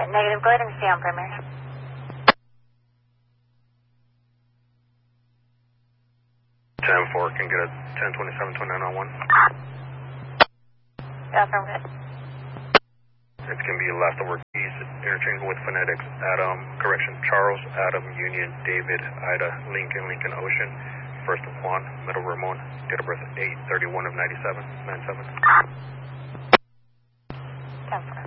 Negative, go ahead and stay on primary. Ten-4 can get a 1027-2901. Affirmative. It's going to be left over east, interchangeable with phonetics. Adam, correction, Charles, Adam, Union, David, Ida, Lincoln, Lincoln, Ocean. First of Juan, middle Ramon, date of birth 8/31 of 97. 97. 10-4.